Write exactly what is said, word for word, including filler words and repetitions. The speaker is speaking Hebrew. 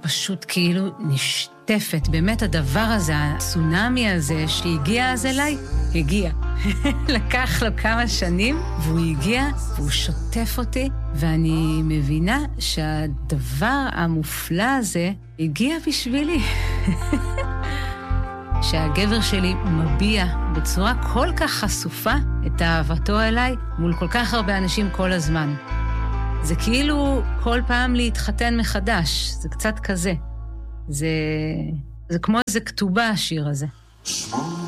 פשוט כאילו נשטפת. באמת הדבר הזה, הסונמי הזה שהגיע אז אליי, הגיע. לקח לו כמה שנים, והוא הגיע, והוא שוטף אותי, ואני מבינה שהדבר המופלא הזה הגיע בשבילי. שהגבר שלי מביע בצורה כל כך חשופה את אהבתו אליי מול כל כך הרבה אנשים כל הזמן. זה כאילו כל פעם להתחתן מחדש, זה קצת כזה. זה, זה כמו איזה כתובה השיר הזה.